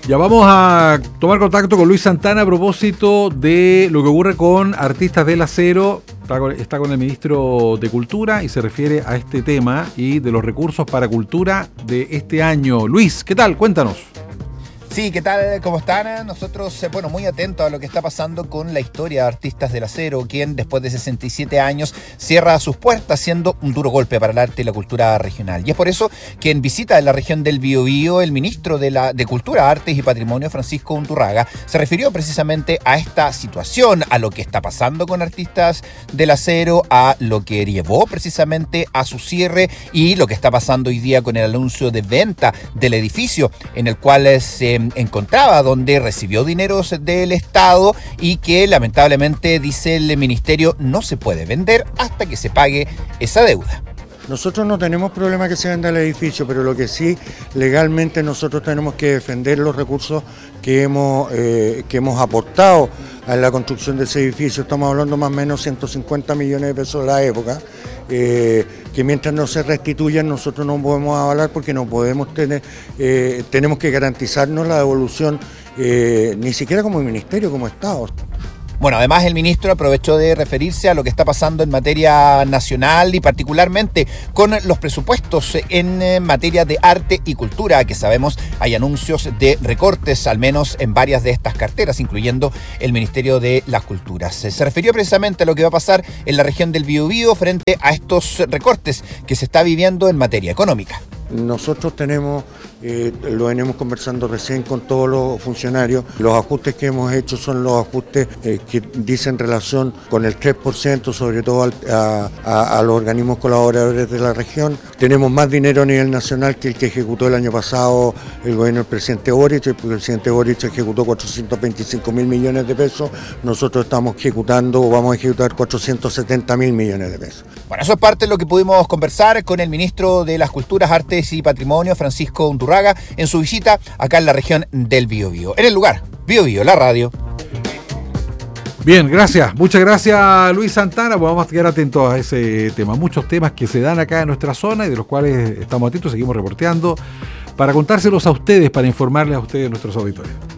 Ya vamos a tomar contacto con Luis Santana a propósito de lo que ocurre con Artistas del Acero. Está con el ministro de Cultura y se refiere a este tema y de los recursos para cultura de este año. Luis, ¿qué tal? Cuéntanos. Sí, ¿qué tal? ¿Cómo están? Nosotros, muy atentos a lo que está pasando con la historia de Artistas del Acero, quien después de 67 años cierra sus puertas, siendo un duro golpe para el arte y la cultura regional. Y es por eso que en visita en la región del Biobío, el ministro de Cultura, Artes y Patrimonio, Francisco Undurraga, se refirió precisamente a esta situación, a lo que está pasando con Artistas del Acero, a lo que llevó precisamente a su cierre y lo que está pasando hoy día con el anuncio de venta del edificio en el cual se encontraba, donde recibió dineros del Estado y que lamentablemente, dice el ministerio, no se puede vender hasta que se pague esa deuda. Nosotros no tenemos problema que se venda el edificio, pero lo que sí, legalmente nosotros tenemos que defender los recursos que hemos aportado a la construcción de ese edificio. Estamos hablando más o menos 150 millones de pesos de la época, que mientras no se restituyan nosotros no podemos avalar porque no podemos tener, tenemos que garantizarnos la devolución, ni siquiera como ministerio, como Estado. Bueno, además el ministro aprovechó de referirse a lo que está pasando en materia nacional y particularmente con los presupuestos en materia de arte y cultura, que sabemos hay anuncios de recortes, al menos en varias de estas carteras, incluyendo el Ministerio de las Culturas. Se refirió precisamente a lo que va a pasar en la región del Biobío frente a estos recortes que se está viviendo en materia económica. Nosotros tenemos, lo venimos conversando recién con todos los funcionarios, los ajustes que hemos hecho son los ajustes que dicen relación con el 3%, sobre todo a los organismos colaboradores de la región. Tenemos más dinero a nivel nacional que el que ejecutó el año pasado el gobierno del presidente Boric. El presidente Boric ejecutó 425.000 millones de pesos, nosotros estamos ejecutando o vamos a ejecutar 470.000 millones de pesos. Bueno, eso es parte de lo que pudimos conversar con el ministro de las Culturas, Artes y Patrimonio, Francisco Undurraga, en su visita acá en la región del Biobío. En el lugar, Biobío, la radio. Bien, gracias. Muchas gracias, Luis Santana. Pues vamos a quedar atentos a ese tema. Muchos temas que se dan acá en nuestra zona y de los cuales estamos atentos, seguimos reporteando para contárselos a ustedes, para informarles a ustedes, nuestros auditores.